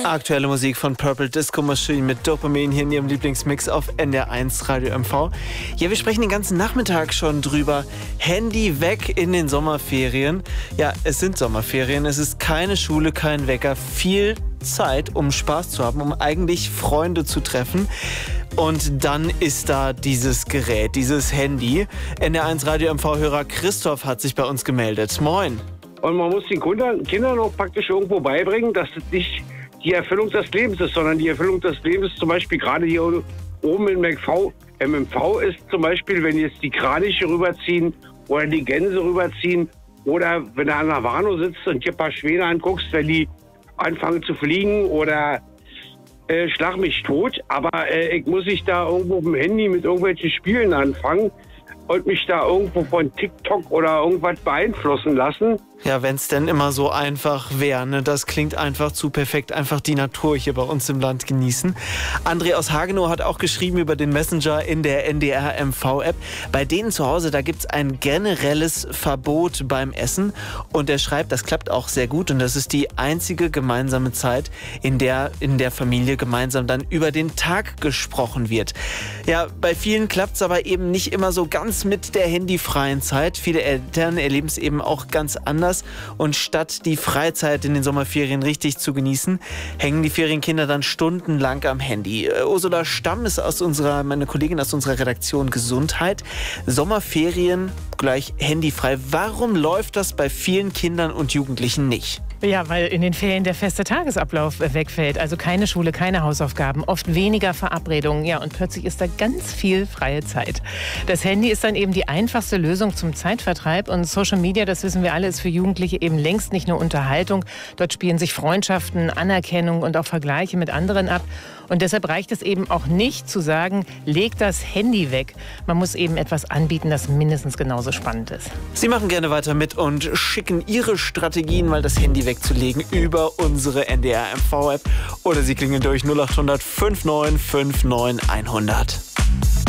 Aktuelle Musik von Purple Disco Machine mit Dopamin hier in Ihrem Lieblingsmix auf NDR1 Radio MV. Ja, wir sprechen den ganzen Nachmittag schon drüber. Handy weg in den Sommerferien. Ja, es sind Sommerferien, es ist keine Schule, kein Wecker. Viel Zeit, um Spaß zu haben, um eigentlich Freunde zu treffen. Und dann ist da dieses Gerät, dieses Handy. NDR1 Radio MV-Hörer Christoph hat sich bei uns gemeldet. Moin. Und man muss den Kindern auch praktisch irgendwo beibringen, dass es nicht die Erfüllung des Lebens ist, sondern die Erfüllung des Lebens zum Beispiel gerade hier oben im MV ist zum Beispiel, wenn jetzt die Kraniche rüberziehen oder die Gänse rüberziehen oder wenn du an der Warnow sitzt und dir ein paar Schwäne anguckst, wenn die anfangen zu fliegen oder schlag mich tot, aber ich muss nicht da irgendwo auf dem Handy mit irgendwelchen Spielen anfangen und mich da irgendwo von TikTok oder irgendwas beeinflussen lassen. Ja, wenn es denn immer so einfach wäre, ne? Das klingt einfach zu perfekt. Einfach die Natur hier bei uns im Land genießen. André aus Hagenow hat auch geschrieben über den Messenger in der NDR-MV-App. Bei denen zu Hause, da gibt es ein generelles Verbot beim Essen. Und er schreibt, das klappt auch sehr gut. Und das ist die einzige gemeinsame Zeit, in der Familie gemeinsam dann über den Tag gesprochen wird. Ja, bei vielen klappt es aber eben nicht immer so ganz mit der handyfreien Zeit. Viele Eltern erleben es eben auch ganz anders. Und statt die Freizeit in den Sommerferien richtig zu genießen, hängen die Ferienkinder dann stundenlang am Handy. Ursula Stamm ist meine Kollegin aus unserer Redaktion Gesundheit. Sommerferien gleich handyfrei. Warum läuft das bei vielen Kindern und Jugendlichen nicht? Ja, weil in den Ferien der feste Tagesablauf wegfällt. Also keine Schule, keine Hausaufgaben, oft weniger Verabredungen. Ja, und plötzlich ist da ganz viel freie Zeit. Das Handy ist dann eben die einfachste Lösung zum Zeitvertreib. Und Social Media, das wissen wir alle, ist für Jugendliche eben längst nicht nur Unterhaltung. Dort spielen sich Freundschaften, Anerkennung und auch Vergleiche mit anderen ab. Und deshalb reicht es eben auch nicht zu sagen, leg das Handy weg. Man muss eben etwas anbieten, das mindestens genauso spannend ist. Sie machen gerne weiter mit und schicken Ihre Strategien, mal das Handy wegzulegen, über unsere NDR-MV-App. Oder Sie klingeln durch 0800 59 59 100.